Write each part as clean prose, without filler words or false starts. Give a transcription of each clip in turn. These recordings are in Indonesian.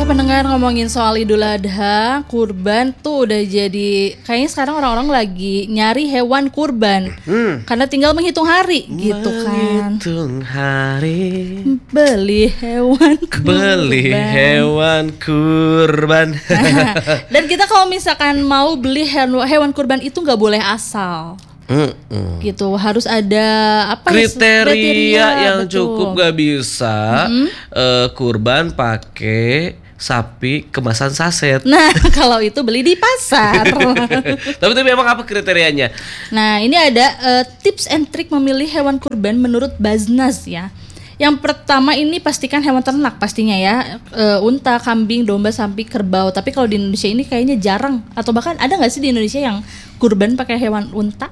pendengar, ngomongin soal Idul Adha, kurban tuh udah jadi kayaknya sekarang orang-orang lagi nyari hewan kurban. Karena tinggal menghitung hari gitu kan. Menghitung hari. Beli hewan kurban. Beli hewan kurban. Dan kita kalau misalkan mau beli hewan kurban itu nggak boleh asal. Gitu, harus ada apa kriteria yang betul. cukup, gak bisa kurban pakai sapi kemasan saset. Nah, kalau itu beli di pasar. Tapi memang apa kriterianya? Nah, ini ada tips and trick memilih hewan kurban menurut Basnas ya. Yang pertama ini pastikan hewan ternak pastinya ya, unta, kambing, domba, sapi, kerbau. Tapi kalau di Indonesia ini kayaknya jarang, atau bahkan ada nggak sih di Indonesia yang kurban pakai hewan unta?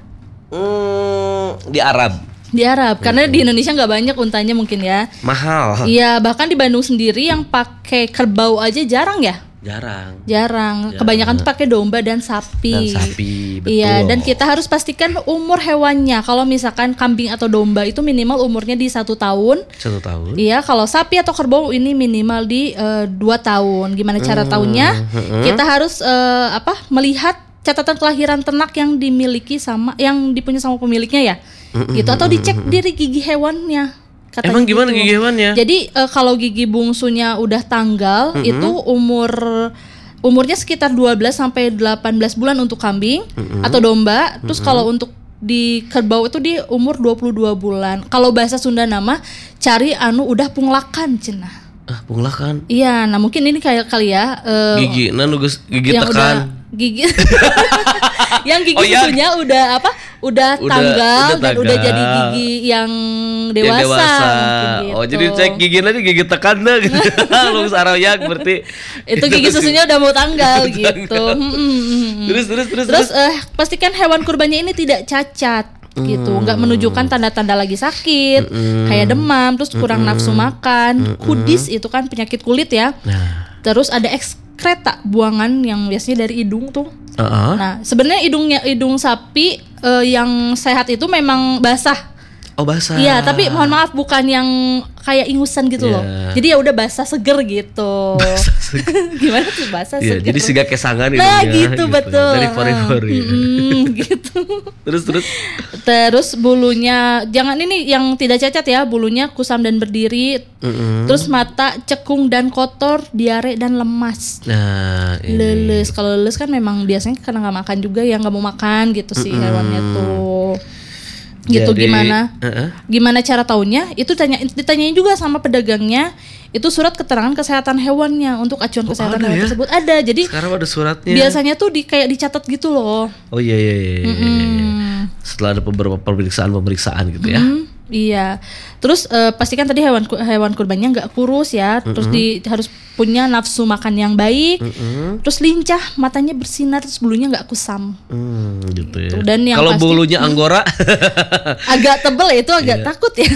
Di Arab. Di Arab, karena di Indonesia nggak banyak untanya mungkin ya. Mahal. Iya, bahkan di Bandung sendiri yang pakai kerbau aja jarang ya. Jarang. Kebanyakan tuh pakai domba dan sapi. Betul. Iya, dan kita harus pastikan umur hewannya. Kalau misalkan kambing atau domba itu minimal umurnya di 1 tahun. 1 tahun. Iya, kalau sapi atau kerbau ini minimal di 2 tahun. Gimana cara tahunya? Kita harus melihat catatan kelahiran ternak yang dimiliki yang dipunya sama pemiliknya ya. Gitu, atau dicek dari gigi hewannya. Katanya emang gimana gitu. gigi hewannya? Jadi kalau gigi bungsunya udah tanggal, itu umurnya sekitar 12 sampai 18 bulan untuk kambing atau domba. Terus kalau untuk di kerbau itu di umur 22 bulan. Kalau bahasa Sunda nama cari udah punglakan cenah. Punglakan. Iya, nah mungkin ini kayak kali ya gigi yang tekan. Gigi yang gigi susunya udah tanggal dan udah jadi gigi yang dewasa. Gitu. Oh, jadi cek gigi nanti gigi tekan dah gitu. Lu sarayak berarti itu gigi susunya udah mau tanggal gitu. Terus pastikan hewan kurbannya ini tidak cacat gitu, nggak menunjukkan tanda-tanda lagi sakit, kayak demam, terus kurang nafsu makan, kudis itu kan penyakit kulit ya. Terus ada ekskreta, buangan yang biasanya dari hidung tuh. Nah, sebenarnya hidung sapi yang sehat itu memang basah. Oh, basah. Iya, tapi mohon maaf bukan yang kayak ingusan gitu loh. Jadi ya udah basah seger gitu. Gimana tuh basah seger? Jadi siga kesangan itu. Nah, gitu betul. Dari pori-pori. Gitu. Terus bulunya jangan ini yang tidak cacat ya, bulunya kusam dan berdiri. Terus mata cekung dan kotor, diare dan lemas. Nah, leles. Kalau leles kan memang biasanya karena nggak makan juga ya, nggak mau makan gitu sih hewannya tuh. Gitu. Jadi, gimana cara taunya? Itu ditanyain juga sama pedagangnya. Itu surat keterangan kesehatan hewannya untuk acuan kesehatan hewan tersebut ada. Jadi sekarang ada suratnya. Biasanya tuh kayak dicatat gitu loh. Oh iya. Setelah ada beberapa pemeriksaan gitu ya. Iya. Terus pastikan tadi hewan kurbannya nggak kurus ya. Terus harus punya nafsu makan yang baik. Terus lincah, matanya bersinar, terus bulunya nggak kusam. Gitu ya. Dan yang kalau bulunya anggora agak tebel ya, itu agak takut ya.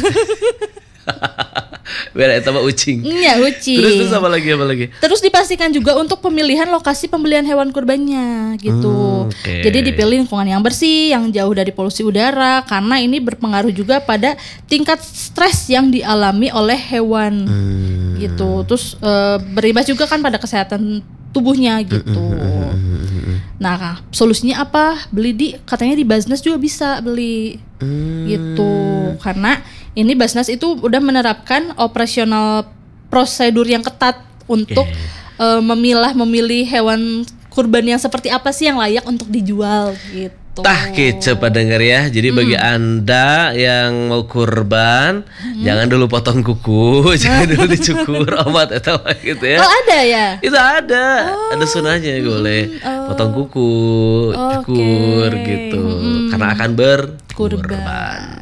Beda itu sama ucing. Iya, ucing. Terus apa lagi? Terus dipastikan juga untuk pemilihan lokasi pembelian hewan kurbannya gitu. Jadi dipilih lingkungan yang bersih, yang jauh dari polusi udara, karena ini berpengaruh juga pada tingkat stres yang dialami oleh hewan. Gitu. Terus berimbas juga kan pada kesehatan tubuhnya gitu. Nah, solusinya apa? Katanya di Basnas juga bisa beli. Gitu. Karena ini Basnas itu udah menerapkan operasional prosedur yang ketat untuk memilih hewan kurban yang seperti apa sih yang layak untuk dijual gitu. Kece pendengar ya. Jadi bagi Anda yang mau kurban, jangan dulu potong kuku, jangan dulu dicukur obat atau gitu ya. Oh, ada ya? Itu ada. Ada sunahnya boleh potong kuku, cukur gitu. Karena akan berkurban.